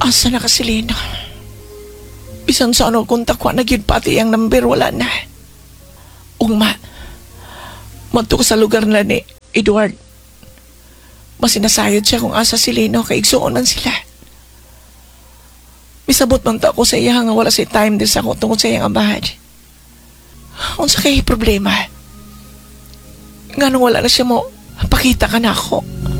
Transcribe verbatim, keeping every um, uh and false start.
Asa na ka si Lena? Bisan sa ano kontak ko na gyud pati ang number wala na. Ugma, madto ko sa lugar na ni Edward. Mas sinasayod siya kung asa si Lena kay igsuonan sila. Misabot man ta ako sa iya nga wala si time din sa ako tungkol sa iyang amahan. Unsa kay problema? Nga nung wala na siya mo, pakita ka na ako.